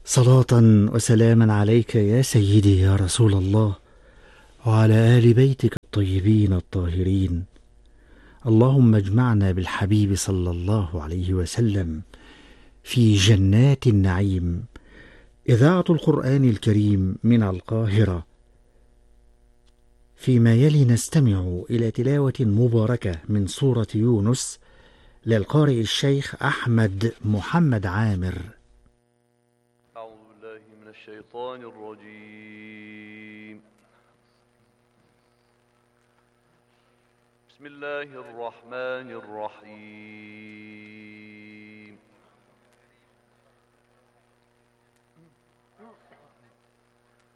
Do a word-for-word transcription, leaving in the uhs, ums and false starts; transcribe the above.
صلاة وسلاما عليك يا سيدي يا رسول الله، وعلى آل بيتك الطيبين الطاهرين. اللهم اجمعنا بالحبيب صلى الله عليه وسلم في جنات النعيم. إذاعة القرآن الكريم من القاهرة. فيما يلي نستمع إلى تلاوة مباركة من سورة يونس للقارئ الشيخ أحمد محمد عامر. أعوذ بالله من الشيطان الرجيم. بسم الله الرحمن الرحيم.